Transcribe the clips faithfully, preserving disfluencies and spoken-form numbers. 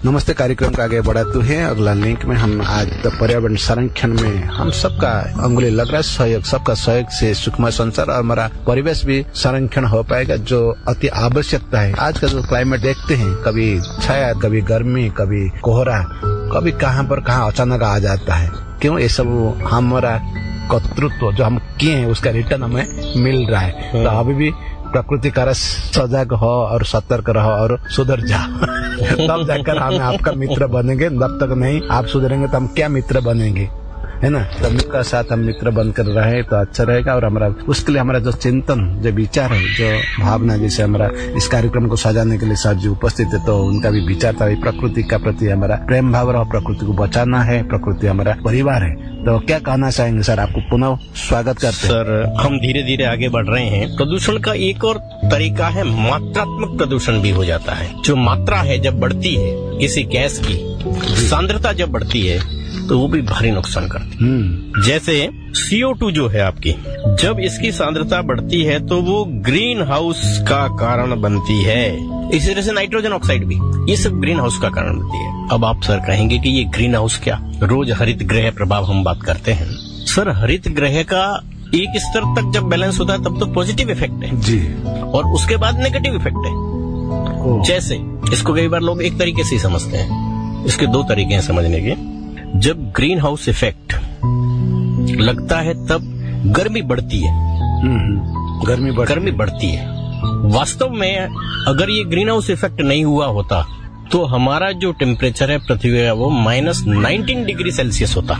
नमस्ते कार्यक्रम का आगे बढ़ाते हैं अगला लिंक में हम आज तो पर्यावरण संरक्षण में हम सबका अंगुली लग रहा है, सहयोग सबका सहयोग से सुखमय संसार और हमारा परिवेश भी संरक्षण हो पाएगा, जो अति आवश्यकता है। आज का जो क्लाइमेट देखते हैं, कभी छाया, कभी गर्मी, कभी कोहरा, कभी कहाँ पर कहाँ अचानक आ जाता है। क्यों? ये सब हमारा कर्तृत्व जो हम किए हैं उसका रिटर्न हमें मिल रहा है। तो अभी भी प्रकृति का रस सजग हो और सतर्क रहो और सुधर जाओ तब जाकर हम आपका मित्र बनेंगे। जब तक नहीं आप सुधरेंगे तो हम क्या मित्र बनेंगे, है ना। तो मित्र साथ हम मित्र बनकर रहे तो अच्छा रहेगा। और हमारा उसके लिए हमारा जो चिंतन, जो विचार है, जो भावना, जैसे हमारा इस कार्यक्रम को सजाने के लिए सर जी उपस्थित है, तो उनका भी विचार था प्रकृति का प्रति हमारा प्रेम भाव रहा, प्रकृति को बचाना है, प्रकृति हमारा परिवार है। तो क्या कहना चाहेंगे सर? आपको पुनः स्वागत करते हैं। सर, हम धीरे धीरे आगे बढ़ रहे हैं। प्रदूषण का एक और तरीका है, मात्रात्मक प्रदूषण भी हो जाता है। जो मात्रा है जब बढ़ती है किसी गैस की, सांद्रता जब बढ़ती है तो वो भी भारी नुकसान करती है। जैसे सी ओ टू जो है आपकी, जब इसकी सांद्रता बढ़ती है तो वो ग्रीन हाउस का कारण बनती है। इसी तरह से नाइट्रोजन ऑक्साइड भी, ये सब ग्रीन हाउस का कारण बनती है। अब आप सर कहेंगे कि ये ग्रीन हाउस क्या? रोज हरित गृह प्रभाव हम बात करते हैं। सर, हरित गृह का एक स्तर तक जब बैलेंस होता है तब तो पॉजिटिव इफेक्ट है जी, और उसके बाद नेगेटिव इफेक्ट है। जैसे इसको कई बार लोग एक तरीके से ही समझते हैं, इसके दो तरीके हैं समझने के। जब ग्रीन हाउस इफेक्ट लगता है तब गर्मी बढ़ती है, गर्मी बढ़... गर्मी बढ़ती है। वास्तव में अगर ये ग्रीन हाउस इफेक्ट नहीं हुआ होता तो हमारा जो टेम्परेचर है पृथ्वी का वो माइनस नाइनटीन डिग्री सेल्सियस होता।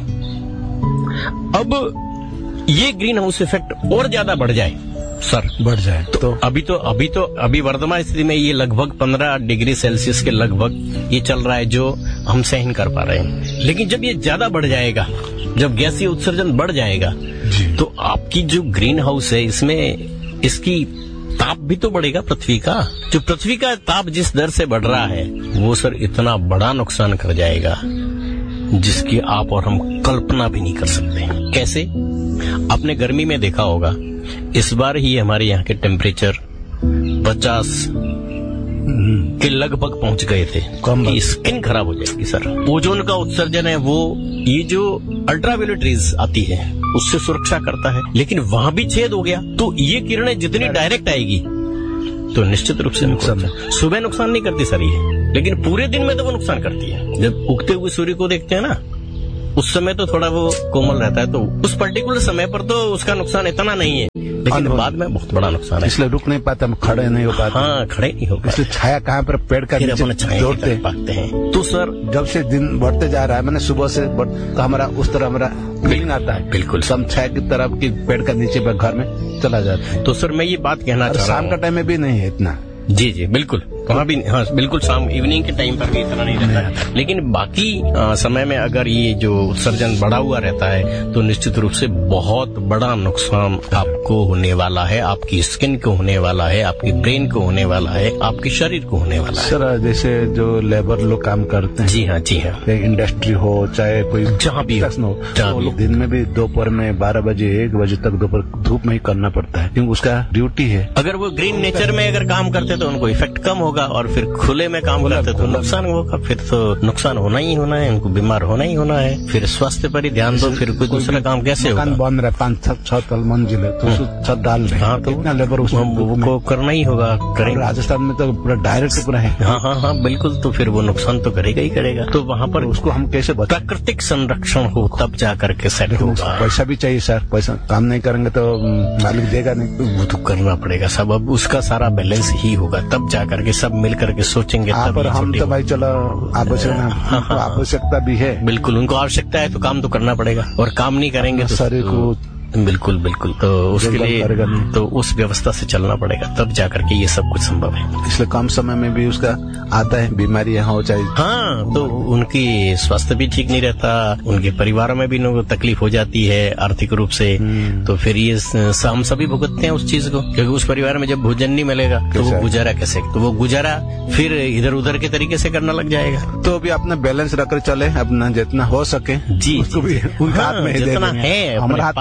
अब ये ग्रीन हाउस इफेक्ट और ज्यादा बढ़ जाए सर, बढ़ जाए तो, तो अभी तो अभी तो अभी वर्तमान स्थिति में ये लगभग पंद्रह डिग्री सेल्सियस के लगभग ये चल रहा है, जो हम सहन कर पा रहे हैं। लेकिन जब ये ज्यादा बढ़ जाएगा, जब गैसीय उत्सर्जन बढ़ जाएगा, तो आपकी जो ग्रीन हाउस है इसमें इसकी ताप भी तो बढ़ेगा पृथ्वी का। जो पृथ्वी का ताप जिस दर से बढ़ रहा है वो सर इतना बड़ा नुकसान कर जाएगा जिसकी आप और हम कल्पना भी नहीं कर सकते। कैसे? आपने गर्मी में देखा होगा, इस बार ही हमारे यहाँ के टेम्परेचर पचास के लगभग पहुंच गए थे। कम स्किन खराब हो जाएगी सर। ओजोन का उत्सर्जन है वो, ये जो अल्ट्रावायलेट रेज आती है उससे सुरक्षा करता है, लेकिन वहां भी छेद हो गया तो ये किरणें जितनी डायरेक्ट आएगी तो निश्चित रूप से नुकसान। सुबह नुकसान नहीं करती सर ये, लेकिन पूरे दिन में तो वो नुकसान करती है। जब उगते हुए सूर्य को देखते हैं ना, उस समय तो थोड़ा वो कोमल रहता है, तो उस पर्टिकुलर समय पर तो उसका नुकसान इतना नहीं है, लेकिन बाद में बहुत बड़ा नुकसान है। इसलिए रुक नहीं पाते, हम खड़े नहीं हो पाते। हाँ, खड़े नहीं हो पाते। इसलिए छाया कहाँ पर पेड़ का नीचे दौड़ते पाते हैं। तो सर, जब से दिन बढ़ते जा रहा है, मैंने सुबह से तो हमारा उस तरह हमारा फीलिंग आता है, बिल्कुल सब छाया की तरफ की पेड़ का नीचे पर घर में चला जाता है। तो सर मैं ये बात कहना चाह रहा हूँ, शाम का टाइम में भी नहीं है इतना। जी जी बिल्कुल, वहाँ भी हाँ बिल्कुल, शाम इवनिंग के टाइम पर भी इतना नहीं रहता है, लेकिन बाकी आ, समय में अगर ये जो उत्सर्जन बढ़ा हुआ रहता है तो निश्चित रूप से बहुत बड़ा नुकसान आपको होने वाला है, आपकी स्किन को होने वाला है, आपकी ब्रेन को होने वाला है, आपके शरीर को होने वाला है। सर, जैसे जो लेबर लोग काम करते हैं, जी हाँ जी हाँ, इंडस्ट्री हो चाहे कोई जहाँ भी हो, तो लोग दिन में भी दोपहर में बारह बजे एक बजे तक दोपहर धूप में ही करना पड़ता है, क्योंकि उसका ड्यूटी है। अगर वो ग्रीन नेचर में अगर काम करते तो उनको इफेक्ट कम होगा, और फिर खुले में काम करते तो नुकसान होगा। फिर तो नुकसान होना ही होना है, उनको बीमार होना ही होना है। फिर स्वास्थ्य पर ही ध्यान दो, फिर कोई दूसरा काम कैसे होगा? बन रहा है, पाँच छह छह तल मंजिल है तो छत डाल रहे हैं, हाँ, तो इतना लेबर उसको करना ही होगा, करेंगे। राजस्थान में तो पूरा डायरेक्ट पूरा है। हाँ हाँ हाँ बिल्कुल, तो फिर वो नुकसान तो करेगा ही करेगा। तो वहाँ पर उसको हम कैसे बचाएं? प्राकृतिक संरक्षण हो तब जा करके सेट होगा। पैसा भी चाहिए सर, पैसा काम नहीं करेंगे तो मालिक देगा नहीं, वो तो करना पड़ेगा सब। अब उसका सारा बैलेंस ही होगा तब जा करके सब मिल करके सोचेंगे। पर हम तो भाई चलो आवश्यक आवश्यकता भी है, बिल्कुल उनको आवश्यकता है तो काम तो करना पड़ेगा, और काम नहीं करेंगे तो शरीर को बिल्कुल बिल्कुल तो उसके लिए तो उस व्यवस्था से चलना पड़ेगा, तब जाकर के ये सब कुछ संभव है। इसलिए कम समय में भी उसका आता है, बीमारियां हो चाहे, हाँ, तो उनकी स्वास्थ्य भी ठीक नहीं रहता, उनके परिवारों में भी उनको तकलीफ हो जाती है आर्थिक रूप से। तो फिर ये हम सभी भुगतते हैं उस चीज को, क्योंकि उस परिवार में जब भोजन नहीं मिलेगा तो वो गुजारा कैसे, तो वो गुजारा फिर इधर उधर के तरीके से करना लग जाएगा। तो अभी अपना बैलेंस रखकर चले, अपना जितना हो सके जी, उसको भी उनके हाथ में जितना है हमारे हाथ में नहीं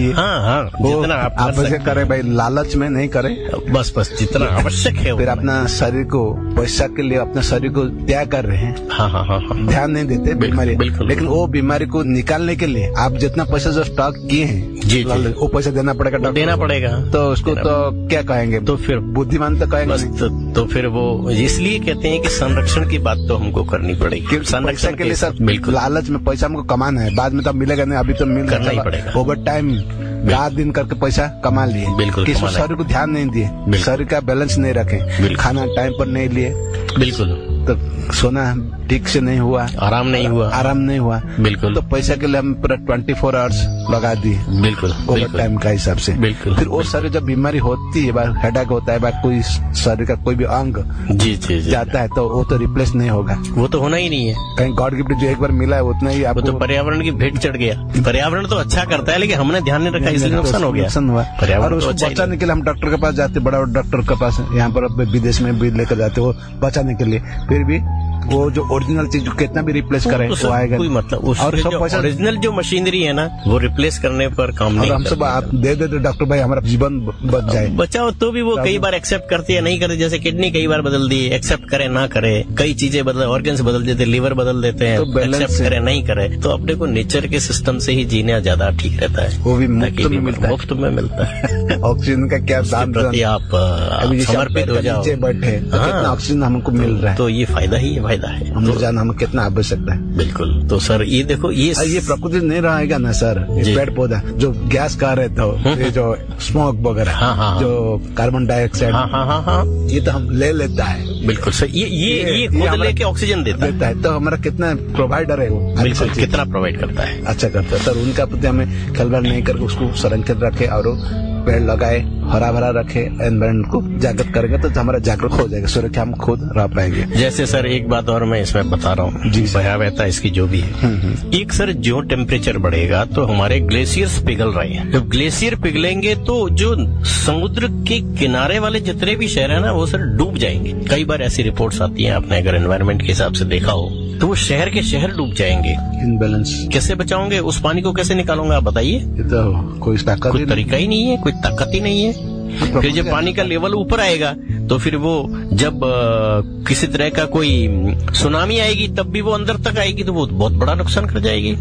कीजिए। हाँ हाँ, जितना आप आप वैसे करें भाई, लालच में नहीं करें, बस बस जितना आवश्यक है। फिर अपना शरीर को पैसा के लिए अपने शरीर को त्याग कर रहे हैं। हाँ हाँ हाँ हाँ, ध्यान नहीं देते बीमारी, लेकिन वो बीमारी को निकालने के लिए आप जितना पैसा जो स्टॉक किए हैं जी वो पैसा देना पड़ेगा, देना पड़ेगा। तो उसको तो क्या कहेंगे, तो फिर बुद्धिमान तो कहेंगे बस तो, तो फिर वो इसलिए कहते हैं कि संरक्षण की बात तो हमको करनी पड़ेगी। संरक्षण के लिए सर बिल्कुल, लालच में पैसा हमको कमाना है, बाद में तो मिलेगा नहीं, अभी तो मिल करना ही पड़ेगा। ओवर टाइम रात दिन करके पैसा कमा लिए, बिल्कुल किसी शरीर को ध्यान नहीं दिए, शरीर का बैलेंस नहीं रखे, खाना टाइम पर नहीं लिए, बिल्कुल तो सोना ठीक से नहीं हुआ, आराम नहीं हुआ, आराम नहीं हुआ, बिल्कुल। तो पैसा के लिए हम पूरा ट्वेंटी फोर आवर्स लगा दिए, बिल्कुल ओवर टाइम का हिसाब से, बिल्कुल। फिर वो शरीर जब बीमारी होती है, बार हेडेक होता है, बार कोई शरीर का कोई भी अंग जी जी जाता है, तो वो तो रिप्लेस नहीं होगा, वो तो होना ही नहीं है। कहीं गॉड गिफ्ट जो एक बार मिला है उतना ही आपको, तो पर्यावरण की भेंट चढ़ गया। पर्यावरण तो अच्छा करता है, लेकिन हमने ध्यान नहीं रखा, इसलिए नुकसान हो गया, नुकसान हुआ। पर्यावरण और उसको बचाने के लिए हम डॉक्टर के पास जाते, बड़ा डॉक्टर के पास, यहाँ पर विदेश में भी लेकर जाते हो बचाने के लिए, फिर भी वो जो ओरिजिनल चीज कितना भी रिप्लेस करे तो वो आएगा कोई मतलब, और सब ओरिजिनल जो मशीनरी है ना वो रिप्लेस करने पर काम नहीं। हम सब आप दे देते डॉक्टर भाई, हमारा जीवन बच जाए, बचाओ, तो भी वो कई बार एक्सेप्ट करती है, नहीं करते। जैसे किडनी कई बार बदल दी, एक्सेप्ट करे ना करे, कई चीजें बदल, ऑर्गन्स बदल देते, लिवर बदल देते हैं, एक्सेप्ट करे नहीं करे। तो अपने को नेचर के सिस्टम से ही जीना ज्यादा ठीक रहता है, वो भी मुफ्त में मिलता है, मुफ्त में मिलता है। ऑक्सीजन का क्या दाम, आप समर्पित हो जाओ, बैठे कितना ऑक्सीजन हमको मिल रहा है, तो ये फायदा ही है, फायदा है, हम जान हमें कितना आवश्यकता है। बिल्कुल। तो सर ये देखो, ये ये प्रकृति नहीं रहेगा ना सर, पेड़ पौधा जो गैस कह रहे थे, ये जो स्मोक वगैरह, हाँ, हाँ, जो कार्बन डाइऑक्साइड, हाँ, हाँ, हाँ, हाँ, ये तो हम ले लेता है। बिल्कुल सर, ये ये ये खुद लेके ऑक्सीजन देता देता है, तो हमारा कितना प्रोवाइडर है वो, बिल्कुल कितना प्रोवाइड करता है, अच्छा करता है सर। उनका प्रति हमें खलबल नहीं करके उसको संरक्षित रखे और पेड़ लगाए, हरा भरा रखे, एनवायरमेंट को जागृत करेंगे तो हमारा जागरूक हो जाएगा, सुरक्षा हम खुद रह पाएंगे। जैसे सर एक बात और मैं इसमें बता रहा हूँ, जी भयावहता इसकी जो भी है, एक सर जो टेम्परेचर बढ़ेगा तो हमारे ग्लेशियर्स पिघल रहे हैं, जब ग्लेशियर पिघलेंगे तो जो समुद्र के किनारे वाले जितने भी शहर है ना वो सर डूब जाएंगे। कई बार ऐसी रिपोर्ट्स आती हैं, आपने अगर एनवायरमेंट के हिसाब से देखा हो तो वो शहर के शहर डूब जाएंगे। इनबैलेंस कैसे बचाओगे, उस पानी को कैसे निकालोगे आप बताइए? तो कोई ताकत, कोई तरीका ही नहीं है, कोई ताकत ही नहीं है। फिर जब पानी का लेवल ऊपर आएगा तो फिर वो जब आ, किसी तरह का कोई सुनामी आएगी तब भी वो अंदर तक आएगी तो वो बहुत बड़ा नुकसान कर जाएगी,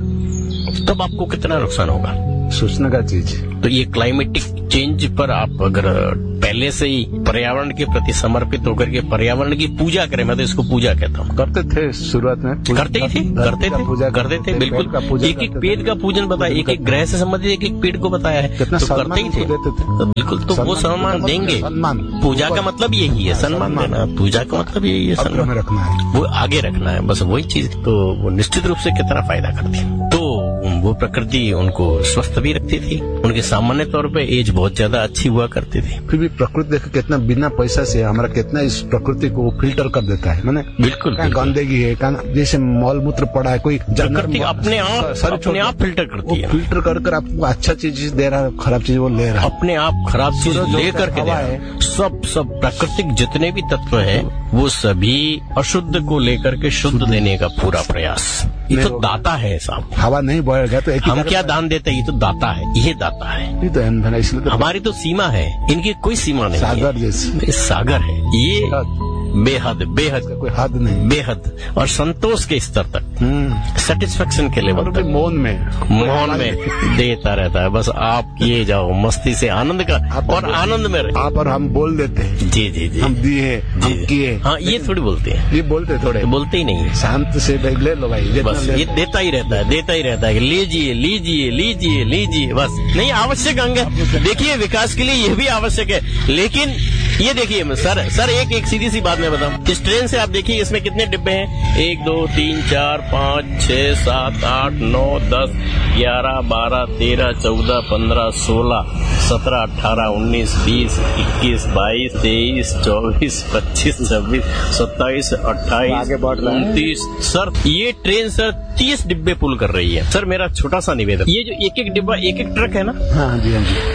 तब आपको कितना नुकसान होगा, सोचने का चीज। तो ये क्लाइमेटिक चेंज पर आप अगर पहले से ही पर्यावरण के प्रति समर्पित होकर के पर्यावरण की पूजा करें, मैं तो इसको पूजा कहता हूँ। करते थे शुरुआत में, करते ही थे, करते थे, पूजा करते थे, बिल्कुल। एक एक पेड़ का पूजन बताया, एक एक ग्रह से संबंधित एक एक पेड़ को बताया है, तो करते ही थे, बिल्कुल। तो वो सम्मान देंगे, पूजा का मतलब यही है, सम्मान देना, पूजा का मतलब यही है, सम्मान रखना है, वो आगे रखना है, बस वही चीज। तो वो निश्चित रूप से कितना फायदा करती है। तो वो प्रकृति उनको स्वस्थ भी रखती थी, उनके सामान्य तौर पे एज बहुत ज्यादा अच्छी हुआ करती थी। फिर भी प्रकृति देखो कितना बिना पैसा से हमारा कितना इस प्रकृति को फिल्टर कर देता है, मैंने बिल्कुल गंदगी है, जैसे मॉल मूत्र पड़ा है, कोई प्रकृति अपने आप अपने आप फिल्टर करती है, फिल्टर कर कर आपको अच्छा चीज दे रहा है, खराब चीज वो ले रहा है, अपने आप खराब चीज लेकर के दे रहा है। सब सब प्राकृतिक जितने भी तत्व है वो सभी अशुद्ध को लेकर के शुद्ध देने का पूरा प्रयास, ये तो दाता है साहब। हवा नहीं बढ़ेगा तो हम क्या दान देते हैं, ये तो दाता है, ये दाता है, ये तो है, इसलिए तो हमारी तो सीमा है, इनकी कोई सीमा नहीं, सागर जैसे सागर है ये, बेहद बेहद कोई हद नहीं, बेहद, और संतोष के स्तर तक, सेटिस्फेक्शन के लेवल तक, मौन में मौन में देता रहता है। बस आप किए जाओ मस्ती से, आनंद का, और आनंद में रहे। आप और हम बोल देते हैं, जी जी जी, हम दिए, हम किए, हाँ ये थोड़ी बोलते हैं, ये बोलते थोड़े, बोलते ही नहीं है, शांत से ले लो भाई, बस ये देता ही रहता है, देता ही रहता है, लीजिए लीजिए लीजिए लीजिए, बस। नहीं, आवश्यक अंग है, देखिए विकास के लिए ये भी आवश्यक है, लेकिन ये देखिए सर सर एक एक सीधी सी बात मैं बताऊं, इस ट्रेन से आप देखिए इसमें कितने डिब्बे हैं, एक दो तीन चार पाँच छह सात आठ नौ दस ग्यारह बारह तेरह चौदह पंद्रह सोलह सत्रह अठारह उन्नीस बीस इक्कीस बाईस तेईस चौबीस पच्चीस छब्बीस सत्ताईस अट्ठाईस उनतीस। सर ये ट्रेन सर तीस डिब्बे पुल कर रही है। सर मेरा छोटा सा निवेदन, ये जो एक एक डिब्बा एक एक ट्रक है ना, हाँ जी हाँ जी, तो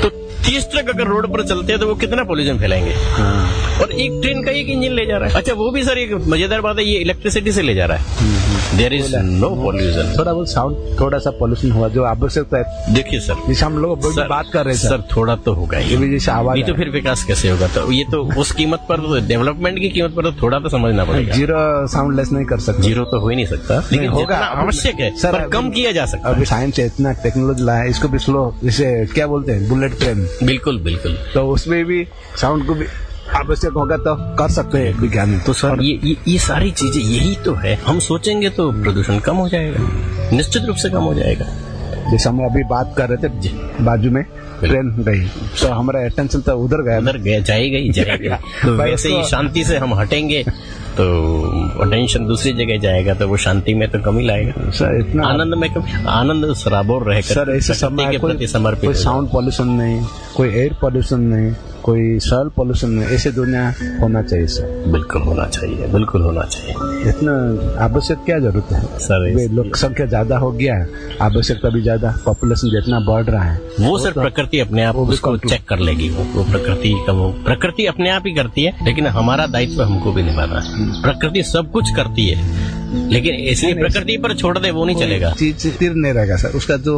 तीस ट्रक अगर रोड पर चलते हैं तो वो कितना पॉल्यूशन फैलाएंगे। हाँ। और एक ट्रेन का एक इंजन ले जा रहा है। अच्छा वो भी सर एक मजेदार बात है, ये इलेक्ट्रिसिटी से ले जा रहा है। There is no pollution. थोड़ा बहुत साउंड थोड़ा सा पॉल्यूशन हुआ जो आवश्यकता है। देखिए सर, जैसे हम लोग बात कर रहे हैं सर, थोड़ा तो होगा ही, जैसे आवाज, नहीं तो फिर विकास कैसे होगा। तो ये तो उस कीमत पर, डेवलपमेंट की कीमत पर तो थोड़ा तो समझना पड़ेगा। जीरो साउंड लेस नहीं कर सकते, जीरो तो हो ही नहीं सकता, लेकिन होगा, आवश्यक है सर, पर कम किया जा सकता है। अभी साइंस इतना टेक्नोलॉजी लाया है, इसको भी स्लो, जैसे क्या बोलते हैं बुलेट ट्रेन, बिल्कुल बिल्कुल, तो उसमें भी साउंड को भी आवश्यक होगा तो कर सकते हैं विज्ञान। तो सर ये, ये ये सारी चीजें यही तो है, हम सोचेंगे तो प्रदूषण कम हो जाएगा, निश्चित रूप से कम हो जाएगा। जैसे हम अभी बात कर रहे थे, बाजू में ट्रेन गई तो हमारा अटेंशन तो उधर गया, उधर गया, जाएगा ही जाएगा। तो वैसे ही शांति से हम हटेंगे तो अटेंशन दूसरी जगह जाएगा, तो वो शांति में तो कमी लाएगा सर। इतना आनंद में कमी, आनंद सराबोर रहेगा सर। ऐसे समय के प्रति समर्पित, कोई साउंड पॉल्यूशन नहीं, कोई एयर पॉल्यूशन नहीं, कोई सॉइल पॉल्यूशन नहीं, ऐसे दुनिया होना चाहिए सर। बिल्कुल होना चाहिए, बिल्कुल होना चाहिए। इतना आवश्यक क्या जरूरत है सर? लोक संख्या ज्यादा हो गया, आवश्यकता भी ज्यादा, पॉपुलेशन जितना बढ़ रहा है वो सर प्रकृति अपने आप उसको चेक कर लेगी। वो वो प्रकृति का वो प्रकृति अपने आप ही करती है, लेकिन हमारा दायित्व हमको भी निभाना है। प्रकृति सब कुछ करती है, लेकिन इसलिए प्रकृति पर छोड़ दे वो नहीं चलेगा। चीज स्थिर नहीं रहेगा सर, उसका जो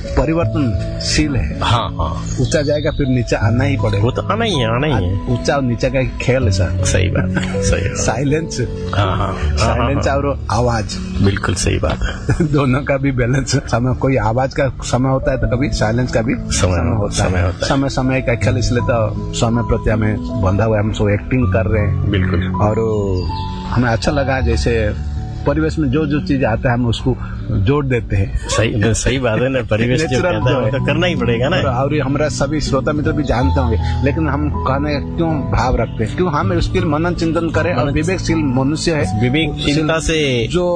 परिवर्तनशील है। हाँ हाँ, ऊंचा जाएगा फिर नीचे आना ही पड़ेगा, वो तो आना ही है, आना ही है। ऊंचा और नीचे का खेल है सर। सही बात है, सही। साइलेंस, हाँ हाँ, साइलेंस और आवाज, बिल्कुल सही बात है। दोनों का भी बैलेंस। समय कोई आवाज का समय होता है तो कभी साइलेंस का भी समय होता है। समय समय का खेल, इसलिए तो समय प्रति हमें बंधा हुआ है, हम सब एक्टिंग कर रहे हैं। बिल्कुल। और हमें अच्छा लगा, जैसे परिवेश में जो जो चीज आता है हम उसको जोड़ देते हैं। सही सही बात है ना, परिवेश जो कहता है तो करना ही पड़ेगा ना। और हमारा सभी श्रोता मित्र भी जानते होंगे, लेकिन हम कहने क्यों भाव रखते हैं, क्यों हम उसके मनन चिंतन करें। और विवेकशील मनुष्य है, विवेकशीलता से जो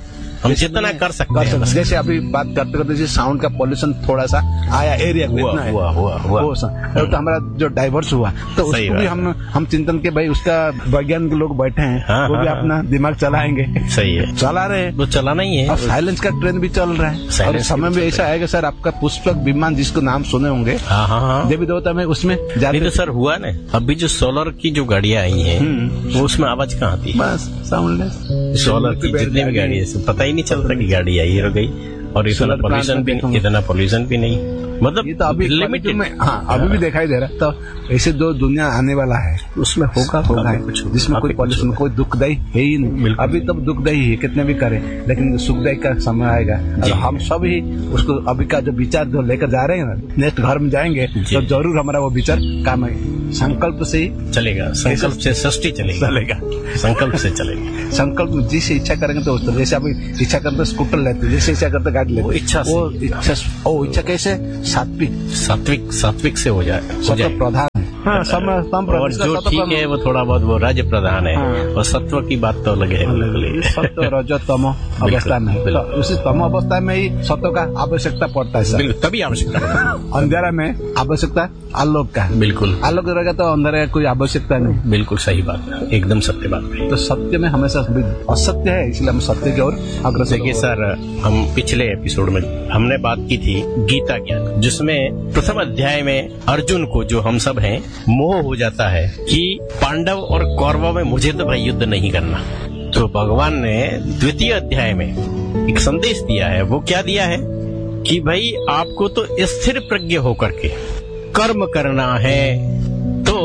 हम जितना कर सकते हैं। जैसे अभी बात करते करते जैसे साउंड का पॉल्यूशन थोड़ा सा आया एरिया में, हुआ हुआ हुआ हुआ तो हमारा जो डाइवर्स हुआ, तो उसको भी हम हम चिंतन के भाई उसका वैज्ञानिक लोग बैठे हैं, हाँ, वो भी हाँ, अपना दिमाग चलाएंगे। सही है, चला रहे हैं, वो चलाना ही है। और साइलेंस का ट्रेंड भी चल रहा है, और समय में ऐसा आएगा सर, आपका पुष्पक विमान जिसको नाम सुने होंगे, हाँ हाँ, देवी देवता में उसमें जाते तो सर हुआ ना। अभी जो सोलर की जो गाड़ियां आई हैं, वो उसमें आवाज कहाँ आती है? बस साउंडलेस। सोलर की जितनी भी गाड़ी है, पता ही नहीं चलता कि गाड़ी आई और गई, और इतना पॉल्यूशन भी नहीं, इतना पॉल्यूशन भी नहीं, मतलब ये तो अभी लिमिटेड में, हाँ अभी भी दिखाई दे रहा है। तो ऐसे जो दुनिया आने वाला है उसमें होगा होगा जिसमें कोई पॉल्यूशन, कोई दुखदायी है ही नहीं। अभी तब दुखदायी है, कितने भी करें, लेकिन सुखदायी का समय आएगा, और हम सब ही उसको अभी का जो विचार जो लेकर जा रहे हैं ना, नेक्स्ट घर में जाएंगे तो जरूर हमारा वो विचार काम है। संकल्प से ही चलेगा, संकल्प से सृष्टि चलेगा, चलेगा संकल्प से चलेगा। संकल्प में जिसे इच्छा करेंगे तो उस तरह, जैसे अभी इच्छा करते स्कूटर लेते, जैसे इच्छा करते गाड़ी लेते, इच्छा वो इच्छा वो इच्छा कैसे सात्विक सात्विक सात्विक से हो जाए, हो जाए प्रधान। हाँ, समय और जो ठीक है वो थोड़ा बहुत वो राज्य प्रधान है। हाँ। और सत्व की बात तो अलग है, सत्व रजो तमो अवस्था में, तो उसी तमो अवस्था में ही सत्व का आवश्यकता पड़ता है सर, तभी आवश्यकता। अंधेरा में आवश्यकता आलोक का, बिल्कुल आलोक रहेगा तो अंधेरा कोई आवश्यकता नहीं। बिल्कुल सही बात है, एकदम सत्य बात है। तो सत्य में हमेशा असत्य है, इसलिए हम सत्य की ओर अग्रसर। देखिए सर, हम पिछले एपिसोड में हमने बात की थी गीता ज्ञान, जिसमें प्रथम अध्याय में अर्जुन को, जो हम सब हैं, मोह हो जाता है कि पांडव और कौरवों में मुझे तो भाई युद्ध नहीं करना। तो भगवान ने द्वितीय अध्याय में एक संदेश दिया है। वो क्या दिया है कि भाई आपको तो स्थिर प्रज्ञ होकर के कर्म करना है, तो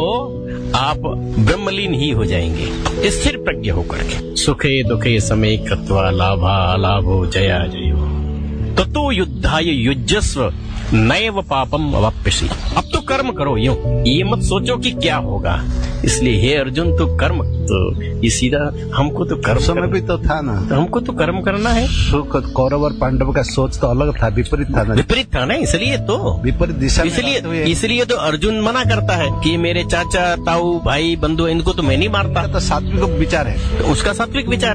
आप ब्रह्मलीन ही हो जाएंगे। स्थिर प्रज्ञ होकर के सुखे दुखे समय कृत्वा लाभा लाभो जया जयो ततो युद्धाय युज्यस्व नैव पापम अवाप्यसि। अब तो कर्म करो, यूं ये मत सोचो कि क्या होगा। इसलिए हे अर्जुन, तो कर्म, तो ये सीधा हमको तो कर्म समय भी तो था ना, तो हमको तो कर्म करना है। तो कौरव और पांडव का सोच तो अलग था, विपरीत था ना, विपरीत था ना, इसलिए तो विपरीत दिशा, इसलिए इसलिए तो अर्जुन मना करता है कि मेरे चाचा ताऊ भाई बंधु इनको तो मैं नहीं मारता। तो सात्विक विचार है, तो उसका सात्विक विचार है।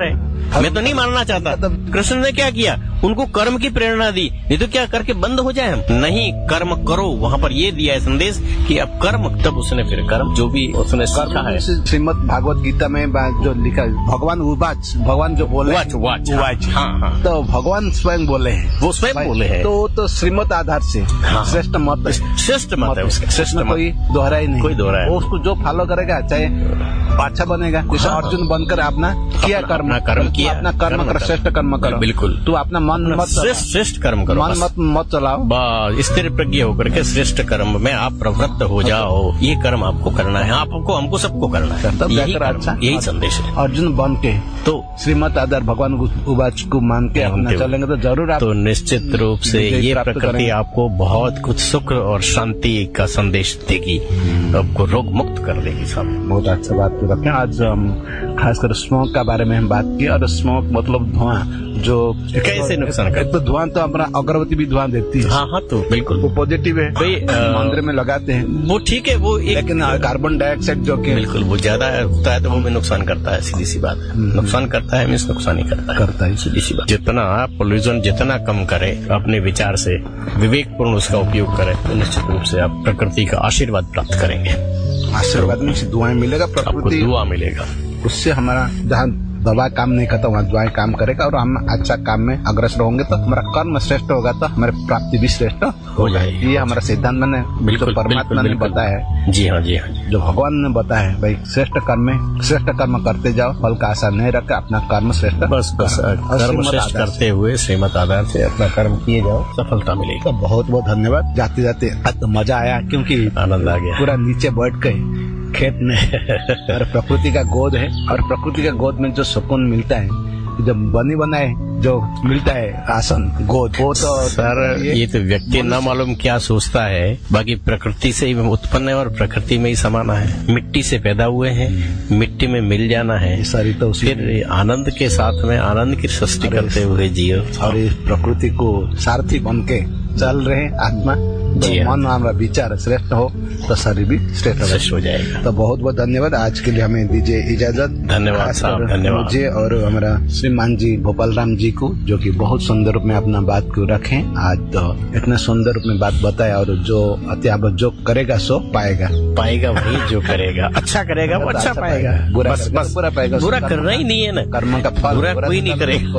मैं तो नहीं मानना चाहता। कृष्ण ने क्या किया, उनको कर्म की प्रेरणा दी, नहीं तो क्या करके बंद हो जाए हम। नहीं, कर्म करो, वहाँ पर ये दिया है संदेश कि अब कर्म, तब उसने फिर कर्म जो भी उसने सीखा है। श्रीमद् भागवत गीता में जो लिखा है, भगवान उवाच, भगवान जो बोले उवाच, उवाच, उवाच, हाँ हाँ, तो भगवान स्वयं बोले हैं, वो स्वयं बोले हैं, तो तो श्रीमत आधार से श्रेष्ठ मत, श्रेष्ठ मत है उसका, श्रेष्ठ मत, कोई दोहरा ही नहीं, कोई दोहरा है। उसको जो फॉलो करेगा चाहे अच्छा बनेगा। जैसे अर्जुन बनकर अपना किया कर्म, कर्म किया, अपना कर्म कर, श्रेष्ठ कर्म करो। बिल्कुल, तू अपना मन मत, श्रेष्ठ कर्म करो, मन मत मत चलाओ, बस स्थिर प्रज्ञ होकर के श्रेष्ठ कर्म में आप प्रवृत्त हो जाओ। ये कर्म आपको करना है, आपको, हमको, सबको करना है, तब जाकर अच्छा यही संदेश है। अर्जुन बन के तो श्रीमत आधार भगवान उवाच को मान के अपना चलेंगे तो जरूर आप तो निश्चित रूप से ये प्रकृति आपको बहुत कुछ सुख और शांति का संदेश देगी, आपको रोग मुक्त कर देगी। सब बहुत अच्छा बात रखें। आज हम खासकर स्मोक का बारे में हम बात की, और स्मोक मतलब धुआं जो कैसे नुकसान करता है। तो धुआं तो हमारा अगरबत्ती भी धुआं देती है, हाँ हाँ, तो बिल्कुल वो पॉजिटिव है, मंदिर में लगाते हैं, वो ठीक है, वो एक, लेकिन कार्बन डाइऑक्साइड जो कि बिल्कुल वो ज्यादा होता है तो वो भी नुकसान करता है, सीधी सी बात है। नुकसान करता है, मीन्स नुकसान ही करता है, करता है, सीधी सी बात। जितना पोल्यूशन जितना कम करे, अपने विचार से विवेकपूर्ण उसका उपयोग करे, तो निश्चित रूप से आप प्रकृति का आशीर्वाद प्राप्त करेंगे। आशीर्वाद में दुआएं मिलेगा, प्रकृति दुआ मिलेगा, उससे हमारा जहाँ दवा काम नहीं करता वहाँ दुआएं काम करेगा, और हम अच्छा काम में अग्रसर होंगे तो हमारा कर्म श्रेष्ठ होगा, तो हमारी प्राप्ति भी श्रेष्ठ हो जाएगी। ये हमारा सिद्धांत मैंने बिल्कुल परमात्मा ने बताया है। जी हाँ, जी हाँ, जो भगवान ने बताया है, भाई श्रेष्ठ कर्म में श्रेष्ठ कर्म करते जाओ, फल का आशा नहीं रखा, अपना कर्म श्रेष्ठ, बस बस कर्म श्रेष्ठ करते हुए श्रीमत आधार से अपना कर्म किए जाओ, सफलता मिलेगी। तो बहुत बहुत धन्यवाद। जाते जाते तो मजा आया, क्योंकि आनंद आ गया, पूरा नीचे बैठ गए खेत में और प्रकृति का गोद है, और प्रकृति का गोद में जो सुकून मिलता है, जब बनी बनाए जो मिलता है आसन गोद, वो तो सर ये, ये तो व्यक्ति न मालूम क्या सोचता है, बाकी प्रकृति से ही उत्पन्न है और प्रकृति में ही समाना है। मिट्टी से पैदा हुए हैं, मिट्टी में मिल जाना है, सारी तो फिर आनंद के साथ में आनंद की सृष्टि करते हुए जियो, और इस प्रकृति को सारथी बन के चल रहे आत्मा, तो मन हमारा विचार श्रेष्ठ हो तो शरीर भी श्रेष्ठ हो जाएगा। तो बहुत बहुत धन्यवाद। आज के लिए हमें दीजिए इजाजत। धन्यवाद साहब, धन्यवाद मुझे और हमारा श्रीमान जी भोपाल राम जी को, जो कि बहुत सुंदर रूप में अपना बात को रखे। आज तो इतना सुंदर रूप में बात बताया, और जो अत्यावत जो करेगा सो पाएगा, पाएगा वही जो करेगा, अच्छा करेगा वो अच्छा पाएगा, बुरा बुरा पाएगा, बुरा करना ही नहीं है ना, कर्म का फल बुरा कोई नहीं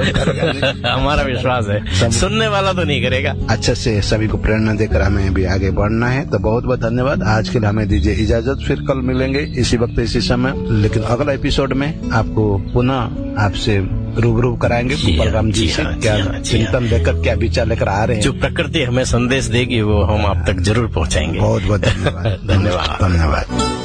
करेगा, हमारा विश्वास है, सुनने वाला तो नहीं करेगा। अच्छे से सभी को प्रेरणा देकर हमें भी आगे बढ़ना है। तो बहुत बहुत धन्यवाद। आज के लिए हमें दीजिए इजाजत, फिर कल मिलेंगे इसी वक्त इसी समय, लेकिन अगला एपिसोड में आपको पुनः आपसे रूबरू कराएंगे भोपाल राम जी से, क्या चिंतन लेकर क्या विचार लेकर आ रहे हैं, जो प्रकृति हमें संदेश देगी वो हम आप तक जरूर पहुंचाएंगे। बहुत बहुत धन्यवाद। धन्यवाद, धन्यवाद।